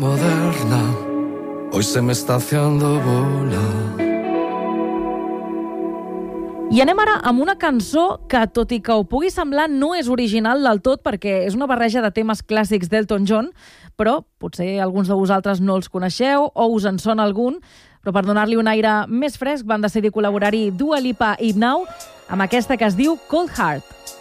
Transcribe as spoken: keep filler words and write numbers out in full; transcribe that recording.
moderna hoy se me está haciendo bola. I anem ara amb una cançó que, tot i que ho pugui semblar, no és original del tot perquè és una barreja de temes clàssics d'Elton John, però potser alguns de vosaltres no els coneixeu o us en sona algun, però per donar-li un aire més fresc van decidir col·laborar-hi Dua Lipa i Now amb aquesta que es diu Cold Heart.